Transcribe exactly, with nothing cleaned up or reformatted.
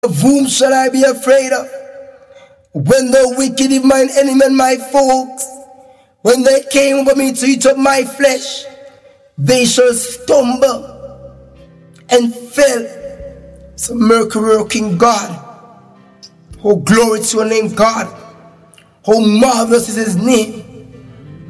Of whom shall I be afraid of? When the wicked, even mine enemy and my folks, when they came over me to eat up my flesh, they shall stumble and fell. So Mercury, O King God, oh glory to your name, God. Oh marvelous is his name.